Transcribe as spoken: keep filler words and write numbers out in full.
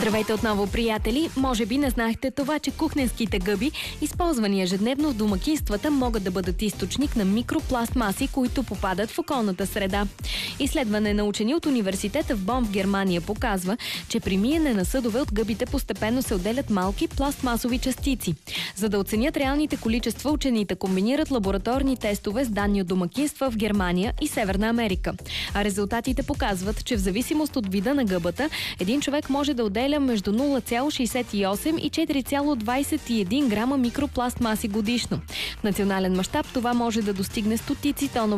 Здравейте отново, приятели! Може би не знаехте това, че кухненските гъби, използвани ежедневно в домакинствата, могат да бъдат източник на микропластмаси, които попадат в околната среда. Изследване на учени от университета в Бон в Германия показва, че при миене на съдове от гъбите постепенно се отделят малки пластмасови частици. За да оценят реалните количества, учените комбинират лабораторни тестове с данни от домакинства в Германия и Северна Америка. А резултатите показват, че в зависимост от вида на гъбата, един човек може да отделя между нула цяло шейсет и осем и четири цяло двадесет и един грама микропластмаси годишно. В национален мащаб това може да достигне стотици тонове